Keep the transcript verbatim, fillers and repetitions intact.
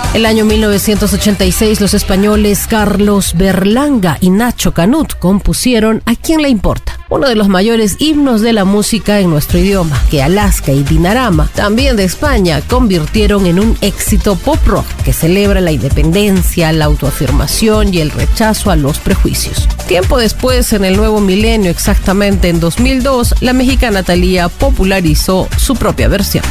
El año mil novecientos ochenta y seis, los españoles Carlos Berlanga y Nacho Canut compusieron ¿A quién le importa?, uno de los mayores himnos de la música en nuestro idioma, que Alaska y Dinarama, también de España, convirtieron en un éxito pop rock que celebra la independencia, la autoafirmación y el rechazo a los prejuicios. Tiempo después, en el nuevo milenio, exactamente en dos mil dos, la mexicana Thalía popularizó su propia versión.